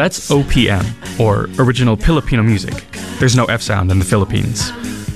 That's OPM, or Original Filipino Music. There's no F sound in the Philippines.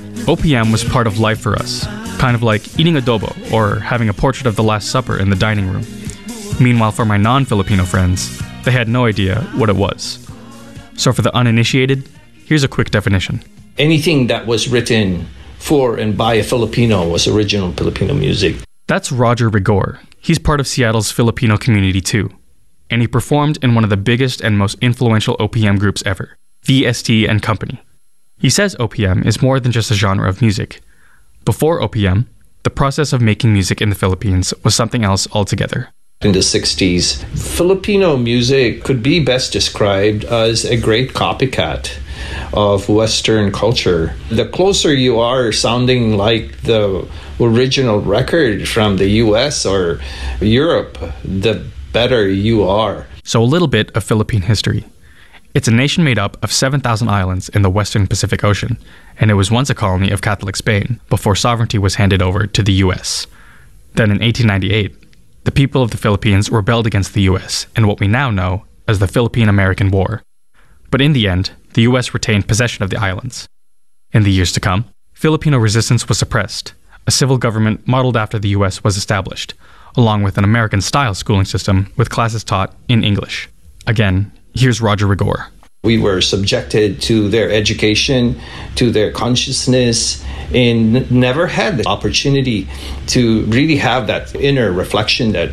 OPM was part of life for us, kind of like eating adobo or having a portrait of the Last Supper in the dining room. Meanwhile, for my non-Filipino friends, they had no idea what it was. So for the uninitiated, here's a quick definition. Anything that was written for and by a Filipino was original Filipino music. That's Roger Rigor. He's part of Seattle's Filipino community too. And he performed in one of the biggest and most influential OPM groups ever, VST and Company. He says OPM is more than just a genre of music. Before OPM, the process of making music in the Philippines was something else altogether. In the 60s, Filipino music could be best described as a great copycat of Western culture. The closer you are sounding like the original record from the US or Europe, the better you are. So a little bit of Philippine history. It's a nation made up of 7,000 islands in the western Pacific Ocean, and it was once a colony of Catholic Spain before sovereignty was handed over to the US. Then in 1898, the people of the Philippines rebelled against the US in what we now know as the Philippine-American War. But in the end, the US retained possession of the islands. In the years to come, Filipino resistance was suppressed. A civil government modeled after the US was established, along with an American-style schooling system with classes taught in English. Again, here's Roger Rigor. We were subjected to their education, to their consciousness, and never had the opportunity to really have that inner reflection that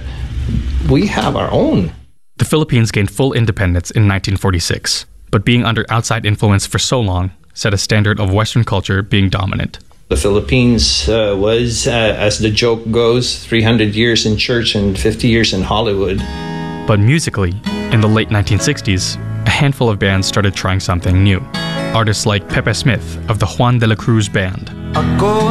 we have our own. The Philippines gained full independence in 1946, but being under outside influence for so long set a standard of Western culture being dominant. The Philippines was, as the joke goes, 300 years in church and 50 years in Hollywood. But musically, in the late 1960s, a handful of bands started trying something new. Artists like Pepe Smith of the Juan de la Cruz Band.